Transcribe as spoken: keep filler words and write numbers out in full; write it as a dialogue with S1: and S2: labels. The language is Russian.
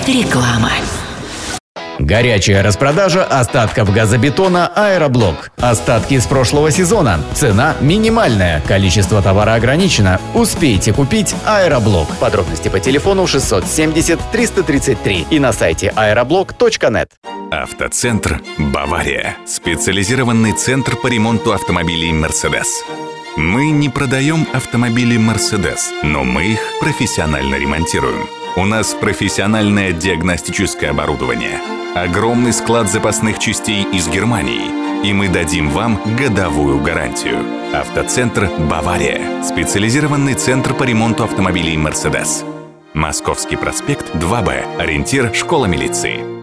S1: Реклама.
S2: Горячая распродажа остатков газобетона «Аэроблок». Остатки с прошлого сезона. Цена минимальная. Количество товара ограничено. Успейте купить «Аэроблок». Подробности по телефону шестьсот семьдесят триста тридцать три и на сайте аэроблок точка нет.
S3: Автоцентр «Бавария». Специализированный центр по ремонту автомобилей «Мерседес». Мы не продаем автомобили «Мерседес», но мы их профессионально ремонтируем. У нас профессиональное диагностическое оборудование, огромный склад запасных частей из Германии, и мы дадим вам годовую гарантию. Автоцентр «Бавария». Специализированный центр по ремонту автомобилей «Мерседес». Московский проспект два Б. Ориентир школа милиции.